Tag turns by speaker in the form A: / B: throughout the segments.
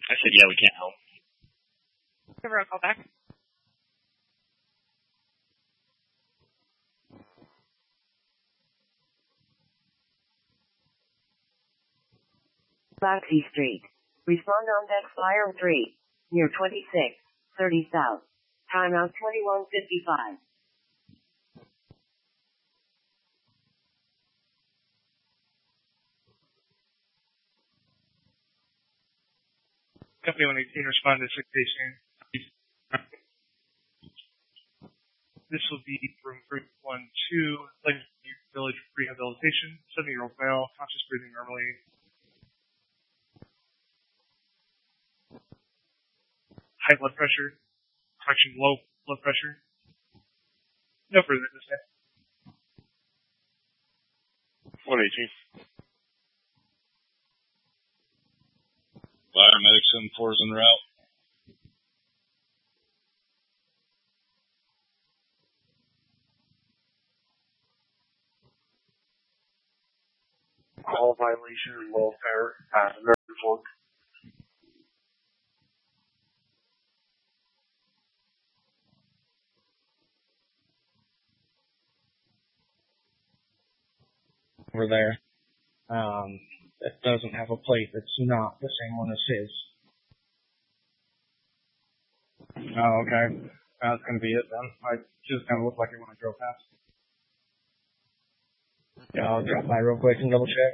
A: I said, yeah, we can't help.
B: Give her a call back.
C: Baxi Street. Respond on deck flyer 3. Near 2630 South. Timeout 21:55.
D: Company 118, respond to 618. This will be room 312, Lakeview Village Rehabilitation, 70-year-old male, conscious, breathing normally. High blood pressure, low blood pressure. No further to say.
A: 118.
E: Paramedic 7-4 is en route.
F: All violation of welfare at American Fork.
G: Over there. That doesn't have a plate that's not the same one as his. Oh, okay. That's gonna be it then. I just kind of looked like it when I drove past. Yeah, I'll drop by real quick and double check.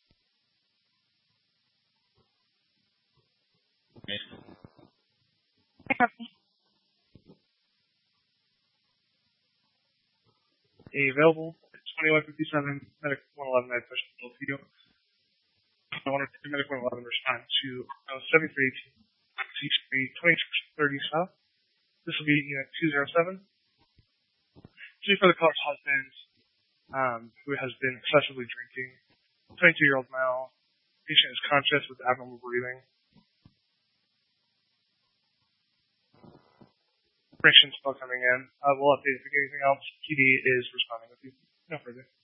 E: Okay.
D: Available. 2157, Medic 111, I pushed the video. I want to Medic 111 respond to 7318, C-Street, 2630 South. This will be Unit 207. Due for the cause husband, who has been excessively drinking. 22-year-old male. Patient is conscious with abnormal breathing. Information still coming in. We'll update if anything else. PD is responding with you. No further.